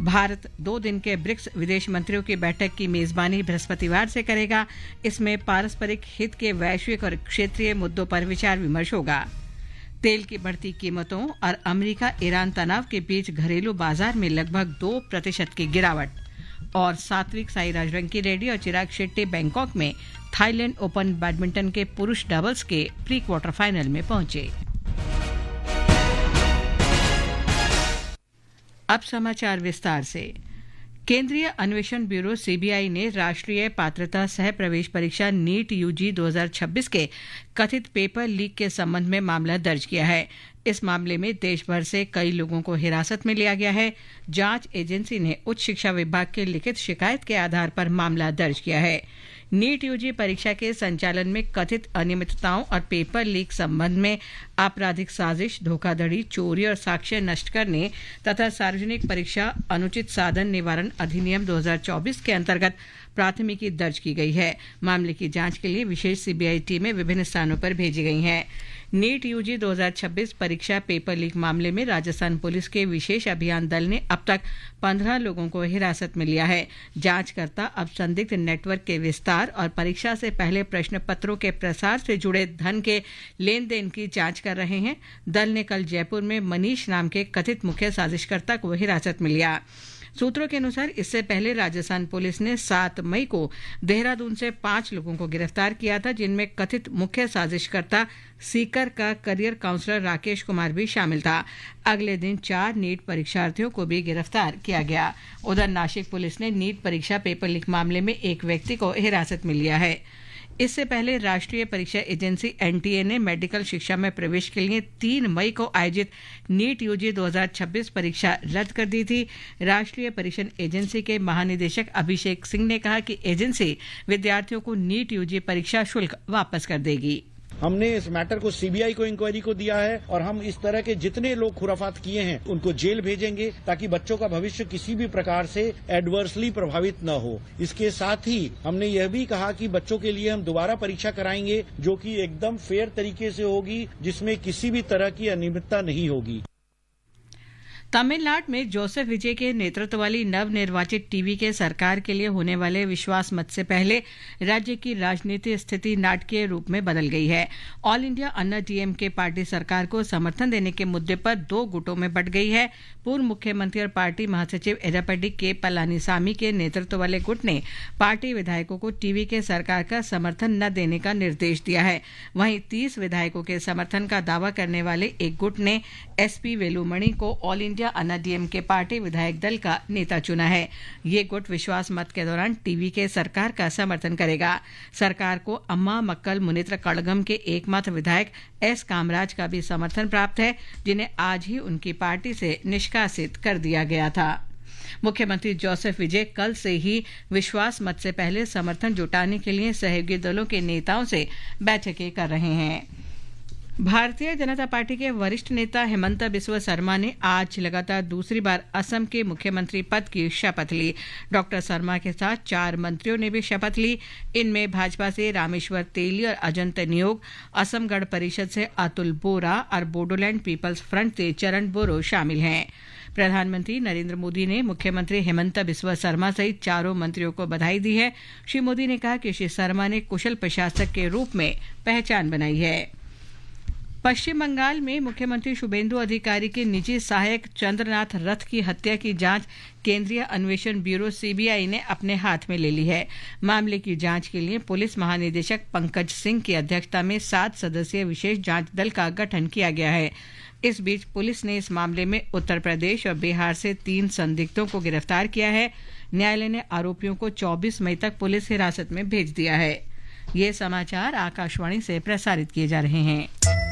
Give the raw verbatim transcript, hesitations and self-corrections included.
भारत दो दिन के ब्रिक्स विदेश मंत्रियों की बैठक की मेजबानी बृहस्पतिवार से करेगा। इसमें पारस्परिक हित के वैश्विक और क्षेत्रीय मुद्दों पर विचार विमर्श होगा। तेल की बढ़ती कीमतों और अमेरिका ईरान तनाव के बीच घरेलू बाजार में लगभग दो प्रतिशत की गिरावट। और सात्विक साईराज रंकीरेड्डी और चिराग शेट्टी बैंकॉक में थाईलैंड ओपन बैडमिंटन के पुरुष डबल्स के प्री क्वार्टर फाइनल में पहुंचे। अब समाचार विस्तार से। केंद्रीय अन्वेषण ब्यूरो सीबीआई ने राष्ट्रीय पात्रता सह प्रवेश परीक्षा नीट यूजी दो हज़ार छब्बीस के कथित पेपर लीक के संबंध में मामला दर्ज किया है। इस मामले में देश भर से कई लोगों को हिरासत में लिया गया है। जांच एजेंसी ने उच्च शिक्षा विभाग के लिखित शिकायत के आधार पर मामला दर्ज किया है। नीट यूजी परीक्षा के संचालन में कथित अनियमितताओं और पेपर लीक संबंध में आपराधिक साजिश, धोखाधड़ी, चोरी और साक्ष्य नष्ट करने तथा सार्वजनिक परीक्षा अनुचित साधन निवारण अधिनियम दो हज़ार चौबीस के अंतर्गत प्राथमिकी दर्ज की गई है। मामले की जांच के लिए विशेष सीबीआई टीमें विभिन्न स्थानों पर भेजी गई हैं। नीट यूजी दो हज़ार छब्बीस परीक्षा पेपर लीक मामले में राजस्थान पुलिस के विशेष अभियान दल ने अब तक पंद्रह लोगों को हिरासत में लिया है। जांचकर्ता अब संदिग्ध नेटवर्क के विस्तार और परीक्षा से पहले प्रश्न पत्रों के प्रसार से जुड़े धन के लेन देन की जांच कर रहे हैं। दल ने कल जयपुर में मनीष नाम के कथित मुख्य साजिशकर्ता को हिरासत में लिया। सूत्रों के अनुसार इससे पहले राजस्थान पुलिस ने सात मई को देहरादून से पांच लोगों को गिरफ्तार किया था, जिनमें कथित मुख्य साजिशकर्ता सीकर का करियर काउंसलर राकेश कुमार भी शामिल था। अगले दिन चार नीट परीक्षार्थियों को भी गिरफ्तार किया गया। उधर नासिक पुलिस ने नीट परीक्षा पेपर लीक मामले में एक व्यक्ति को हिरासत में लिया है। इससे पहले राष्ट्रीय परीक्षा एजेंसी एनटीए ने मेडिकल शिक्षा में प्रवेश के लिए तीन मई को आयोजित नीट यूजी दो हज़ार छब्बीस परीक्षा रद्द कर दी थी। राष्ट्रीय परीक्षा एजेंसी के महानिदेशक अभिषेक सिंह ने कहा कि एजेंसी विद्यार्थियों को नीट यूजी परीक्षा शुल्क वापस कर देगी। हमने इस मैटर को सीबीआई को इंक्वायरी को दिया है और हम इस तरह के जितने लोग खुराफात किए हैं उनको जेल भेजेंगे ताकि बच्चों का भविष्य किसी भी प्रकार से एडवर्सली प्रभावित न हो। इसके साथ ही हमने यह भी कहा कि बच्चों के लिए हम दोबारा परीक्षा कराएंगे जो कि एकदम फेयर तरीके से होगी, जिसमें किसी भी तरह की अनियमितता नहीं होगी। तमिलनाडु में जोसेफ विजय के नेतृत्व वाली नवनिर्वाचित टीवी के सरकार के लिए होने वाले विश्वास मत से पहले राज्य की राजनीतिक स्थिति नाटकीय रूप में बदल गई है। ऑल इंडिया अन्ना डीएमके पार्टी सरकार को समर्थन देने के मुद्दे पर दो गुटों में बंट गई है। पूर्व मुख्यमंत्री और पार्टी महासचिव एडप्पाडी के पलानीसामी के नेतृत्व वाले गुट ने पार्टी विधायकों को टीवी के सरकार का समर्थन न देने का निर्देश दिया है। वहीं तीस विधायकों के समर्थन का दावा करने वाले एक गुट ने एसपी वेलुमणि को ऑल इंडिया अन्ना डीएमके पार्टी विधायक दल का नेता चुना है। ये गुट विश्वास मत के दौरान टीवी के सरकार का समर्थन करेगा। सरकार को अम्मा मक्कल मुनित्र कड़गम के एकमात्र विधायक एस कामराज का भी समर्थन प्राप्त है, जिन्हें आज ही उनकी पार्टी से निष्कासित कर दिया गया था। मुख्यमंत्री जोसेफ विजय कल से ही विश्वास मत से पहले समर्थन जुटाने के लिए सहयोगी दलों के नेताओं से बैठकें कर रहे हैं। भारतीय जनता पार्टी के वरिष्ठ नेता हेमंत बिस्वा शर्मा ने आज लगातार दूसरी बार असम के मुख्यमंत्री पद की शपथ ली। डॉक्टर शर्मा के साथ चार मंत्रियों ने भी शपथ ली। इनमें भाजपा से रामेश्वर तेली और अजंत नियोग, असम गण परिषद से अतुल बोरा और बोडोलैंड पीपल्स फ्रंट से चरण बोरो शामिल हैं। प्रधानमंत्री नरेंद्र मोदी ने मुख्यमंत्री हेमंत बिस्वा शर्मा सहित चारों मंत्रियों को बधाई दी है। श्री मोदी ने कहा कि श्री शर्मा ने कुशल प्रशासक के रूप में पहचान बनाई है। पश्चिम बंगाल में मुख्यमंत्री शुभेंदु अधिकारी के निजी सहायक चंद्रनाथ रथ की हत्या की जांच केंद्रीय अन्वेषण ब्यूरो सीबीआई ने अपने हाथ में ले ली है। मामले की जांच के लिए पुलिस महानिदेशक पंकज सिंह की अध्यक्षता में सात सदस्यीय विशेष जांच दल का गठन किया गया है। इस बीच पुलिस ने इस मामले में उत्तर प्रदेश और बिहार से तीन संदिग्धों को गिरफ्तार किया है। न्यायालय ने आरोपियों को चौबीस मई तक पुलिस हिरासत में भेज दिया है। ये समाचार आकाशवाणी से प्रसारित किए जा रहे हैं।